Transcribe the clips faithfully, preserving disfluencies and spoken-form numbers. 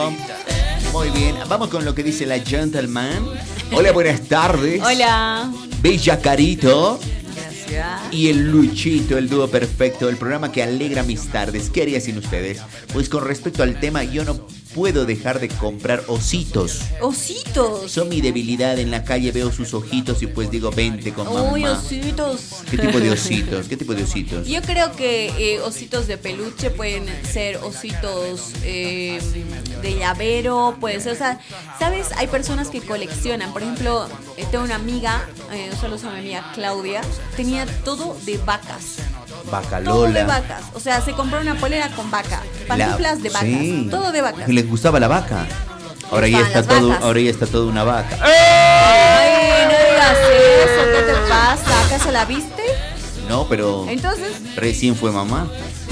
Perfecto. Muy bien. Vamos con lo que dice la gentleman. Hola, buenas tardes. Hola. Bella Carito. Gracias. Y el Luchito, el dúo perfecto, el programa que alegra mis tardes. ¿Qué haría sin ustedes? Pues con respecto al tema, yo no puedo dejar de comprar ositos. Ositos. Son mi debilidad. En la calle veo sus ojitos y pues digo, vente con mamá. Uy, ositos. ¿Qué tipo de ositos? ¿Qué tipo de ositos? Yo creo que eh, ositos de peluche pueden ser ositos eh, de llavero, puede ser, o sea, ¿sabes? Hay personas que coleccionan, por ejemplo, eh, tengo una amiga, eh, saludos a mi amiga Claudia, tenía todo de vacas. Vaca Todo de Lola. vacas, o sea, se compró una polera con vaca, pantuflas de vacas, Sí. todo de vacas. Y les gustaba la vaca. Ahora ya Van está las todo, vacas. ahora ya está todo una vaca. Ay, no digas eso, ¿qué te pasa? ¿Acaso la viste? No, pero Entonces, recién fue mamá.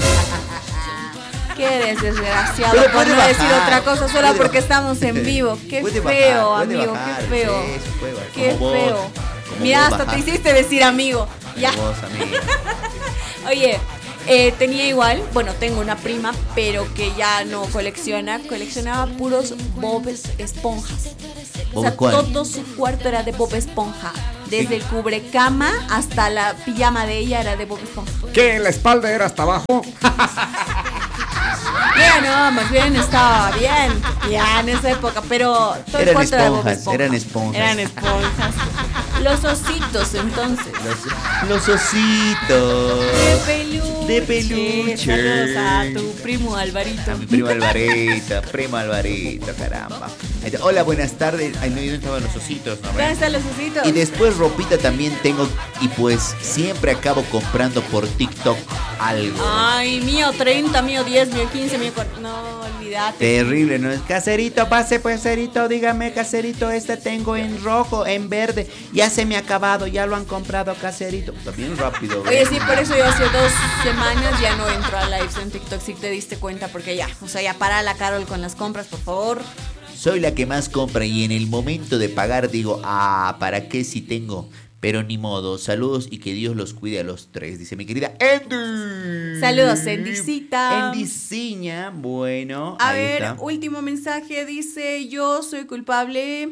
qué desgraciado, Pero por puede no bajar, decir otra cosa solo puede porque bajar. estamos en vivo. Qué Puede feo, bajar, puede amigo, bajar, qué feo. sí, sí, puede bajar, Qué como vos, feo. como Mira, vos hasta te bajaste. hiciste decir amigo. Ya. Como vos, amiga. Oye, eh, tenía igual, bueno, tengo una prima, pero que ya no colecciona, coleccionaba puros Bob Esponjas. O sea, ¿Bob cuál? todo su cuarto era de Bob Esponja. Desde el cubrecama hasta la pijama de ella era de Bob Esponja. ¿Qué? ¿La espalda era hasta abajo? Ya no, más bien estaba bien, ya en esa época, pero todo el Eran cuarto era de Bob esponjas, Esponja. eran esponjas. Eran esponjas. Los ositos, entonces. Los, los ositos. De peluche. De peluche. Saludos a tu primo Alvarito. A mi primo Alvarito, primo Alvarito, caramba. Hola, buenas tardes. Ay, no, ¿dónde estaban los ositos? No, ¿Dónde están los ositos? y después ropita también tengo y pues siempre acabo comprando por TikTok algo. Ay, mío treinta, mío diez, mío quince, mío cuarenta. No, olvídate. Terrible, ¿no? Caserito, pase pues, caserito, dígame, caserito, este tengo en rojo, en verde, ya se me ha acabado, ya lo han comprado, caserito. También rápido. ¿ves? Oye, sí, por eso yo hace dos semanas ya no entro a lives en TikTok, si te diste cuenta, porque ya, o sea, ya para la Carol con las compras, por favor. Soy la que más compra y en el momento de pagar digo, ah, ¿para qué si tengo? Pero ni modo, saludos y que Dios los cuide a los tres, dice mi querida Andy. Saludos, Endicita. Endiciña, bueno, A ahí ver, está. último mensaje, dice, yo soy culpable.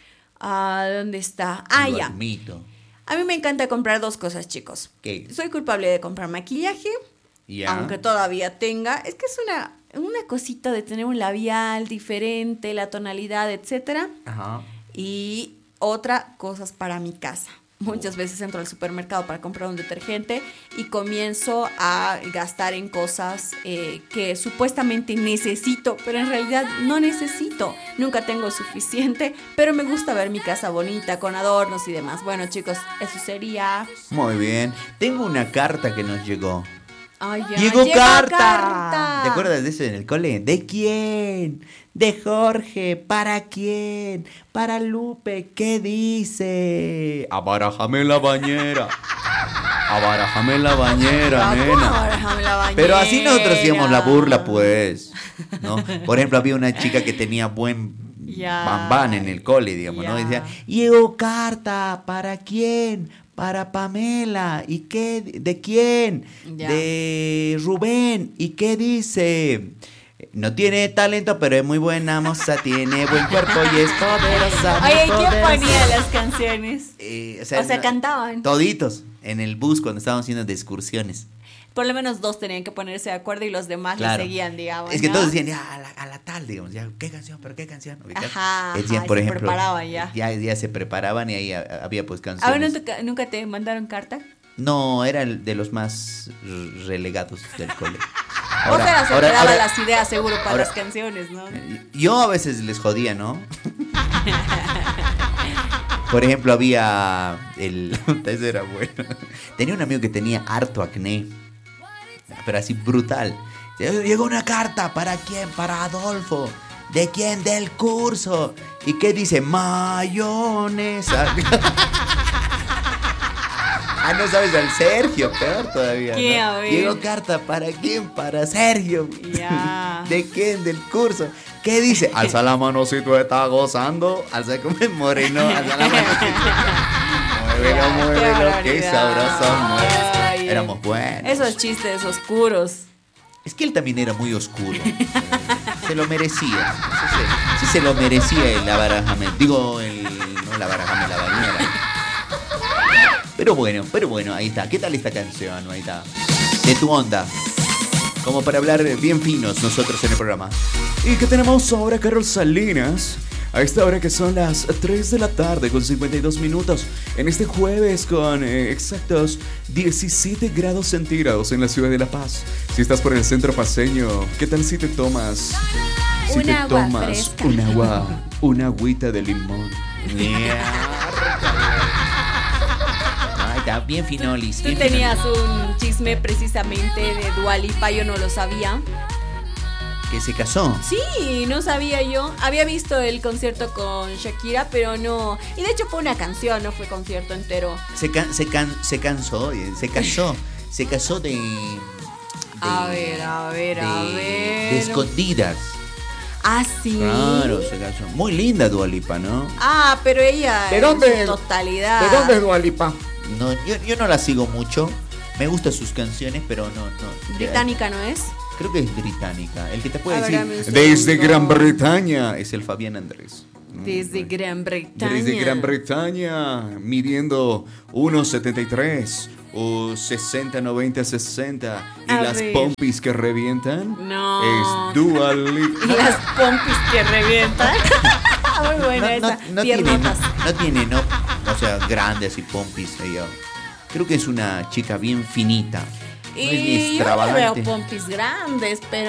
Ah, ¿dónde está? Ah, Lo ya. admito. A mí me encanta comprar dos cosas, chicos. ¿Qué? Soy culpable de comprar maquillaje, Ya. aunque todavía tenga. Es que es una, una cosita de tener un labial diferente, la tonalidad, etcétera. Ajá. Y otra, cosas para mi casa. Muchas veces entro al supermercado para comprar un detergente y comienzo a gastar en cosas eh, que supuestamente necesito, pero en realidad no necesito. Nunca tengo suficiente, pero me gusta ver mi casa bonita, con adornos y demás. Bueno, chicos, eso sería... Muy bien. Tengo una carta que nos llegó. Ay, ya, Llegó llega carta. carta. ¿Te acuerdas de eso en el cole? ¿De quién? De Jorge. ¿Para quién? Para Lupe. ¿Qué dice? Abarájame la bañera. Abarájame la bañera, Ah, nena. bájame la bañera. Pero así nosotros hacíamos la burla, pues. ¿No? Por ejemplo, había una chica que tenía buen Ya. bambán en el cole, digamos, Ya. ¿no? Y decía, llegó carta. ¿Para quién? Para Pamela. ¿Y qué? ¿De quién? Ya. De Rubén. ¿Y qué dice? No tiene talento, pero es muy buena moza. Tiene buen cuerpo y es poderosa. muy Oye, ¿quién poderosa. ponía las canciones? Eh, O sea, no- cantaban. Toditos. En el bus cuando estábamos haciendo de excursiones. Por lo menos dos tenían que ponerse de acuerdo y los demás Claro. le seguían, digamos. Es que ¿no? todos decían, ya, a la, a la tal, digamos, ya, ¿qué canción? ¿Pero qué canción? ¿Ubicas? Ajá, Decían, ajá, por se ejemplo, preparaban ya. ya. Ya se preparaban y ahí ha- había pues ¿A canciones. ver, ¿nunca, nunca te mandaron carta? No, era el de los más r- relegados del cole. Vos eras el ahora- que daba ahora- las ideas seguro para ahora- las canciones, ¿no? Yo a veces les jodía, ¿no? Por ejemplo, había el... Eso era bueno. Tenía un amigo que tenía harto acné. Pero así brutal. Llegó una carta. ¿Para quién? Para Adolfo. ¿De quién? Del curso. ¿Y qué dice? Mayonesa. Ah, no sabes al Sergio, peor todavía. ¿Qué? ¿no? A ver. Llegó carta. ¿Para quién? Para Sergio. Ya. ¿De quién? Del curso. ¿Qué dice? Alza la mano si tú estás gozando. Alza como el moreno. Alza la mano si tú- Muévelo, Qué muévelo. Qué barbaridad. sabroso. mueve. Ay, Éramos buenos. Esos chistes oscuros. Es que él también era muy oscuro. Se lo merecía. Sí se lo merecía el Abarajame. Digo, el, no el Abarajame, la bañera. Pero bueno, pero bueno, ahí está. ¿Qué tal esta canción? Ahí está. De tu onda. Como para hablar bien finos nosotros en el programa. ¿Y qué tenemos ahora, Carol Salinas? A esta hora que son las tres de la tarde con cincuenta y dos minutos. En este jueves con eh, exactos diecisiete grados centígrados en la ciudad de La Paz. Si estás por el centro paseño, ¿qué tal si te tomas? Si Un te agua tomas fresca. un agua, una agüita de limón. Ahí está, bien finolis. Tú bien tenías finolis. un chisme precisamente de Dua Lipa, yo no lo sabía. Que se casó. Sí, no sabía yo. Había visto el concierto con Shakira, pero no. Y de hecho fue una canción, no fue concierto entero. Se, can- se, can- se cansó, eh, se casó. Se casó de. de- A ver, a ver, a de- ver. De escondidas. Ah, sí. Claro, se casó. Muy linda Dua Lipa, ¿no? Ah, pero ella ¿De en dónde? su totalidad. ¿De dónde es Dua Lipa? No, yo, yo no la sigo mucho. Me gustan sus canciones, pero no, no. Británica, ¿no es? Creo que es británica. El que te puede A ver, decir dame un Desde segundo. Gran Bretaña. es el Fabián Andrés. Desde Gran Bretaña. Desde Gran Bretaña, midiendo uno setenta y tres o sesenta, noventa, sesenta. Y A las ver. pompis que revientan. No. Es Dua Lipa. Y las pompis que revientan. Muy buena no, esa. no, no tiene, no, Piernotas. no tiene, no, o sea, grandes y pompis ella. Creo que es una chica bien finita. No es ni Y yo no veo extravagante. pompis grandes, pero